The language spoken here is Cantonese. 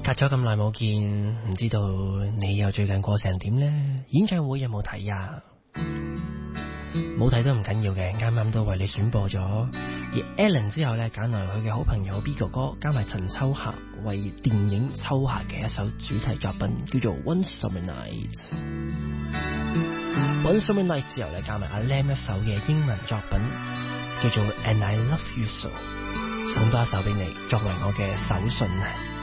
隔咗咁耐冇見，唔知道你又最近過成點呢？演唱會有冇睇呀？冇睇都唔緊要嘅，啱啱都為你選播咗。而 Alan 之後呢，揀來佢嘅好朋友 B 哥哥，加埋陳秋霞為電影秋霞嘅一首主題作品，叫做 One Summer Night。One Summer Night 之後呢，加埋阿 Lam 一首嘅英文作品，叫做 And I Love You So， 送多一首俾你，作為我嘅手信啊！